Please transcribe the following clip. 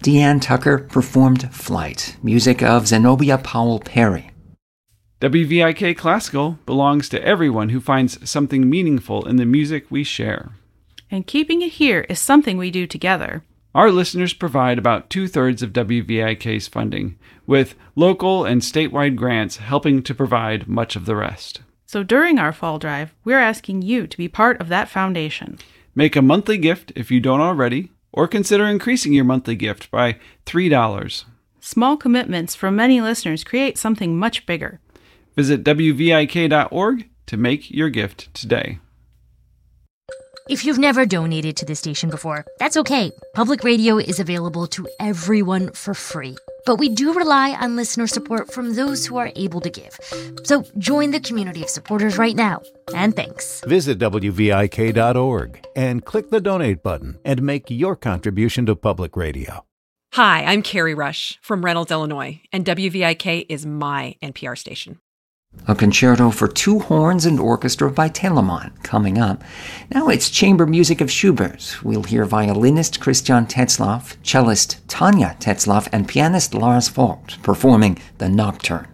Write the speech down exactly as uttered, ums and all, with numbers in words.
Deanne Tucker performed Flight, music of Zenobia Powell Perry. W V I K Classical belongs to everyone who finds something meaningful in the music we share. And keeping it here is something we do together. Our listeners provide about two-thirds of W V I K's funding, with local and statewide grants helping to provide much of the rest. So during our fall drive, we're asking you to be part of that foundation. Make a monthly gift if you don't already, or consider increasing your monthly gift by three dollars. Small commitments from many listeners create something much bigger. Visit W V I K dot org to make your gift today. If you've never donated to this station before, that's okay. Public radio is available to everyone for free. But we do rely on listener support from those who are able to give. So join the community of supporters right now. And thanks. Visit W V I K dot org and click the donate button and make your contribution to public radio. Hi, I'm Carrie Rush from Reynolds, Illinois, and W V I K is my N P R station. A concerto for two horns and orchestra by Telemann coming up. Now it's chamber music of Schubert. We'll hear violinist Christian Tetzlaff, cellist Tanya Tetzlaff, and pianist Lars Vogt performing the Nocturne.